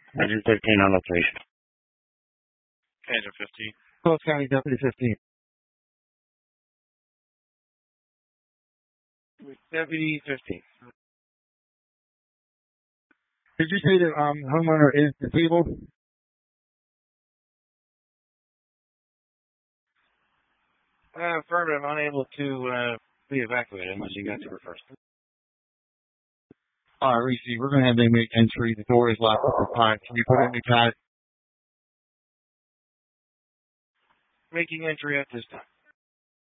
Engine 13 on location. Engine 15. Close County Deputy 15. Deputy 15. Did you say the homeowner is disabled? Affirmative, unable to be evacuated unless you got to her first. All right, Reese, we're going to have them make entry. The door is locked at the time. Can you put in the pad? Making entry at this time.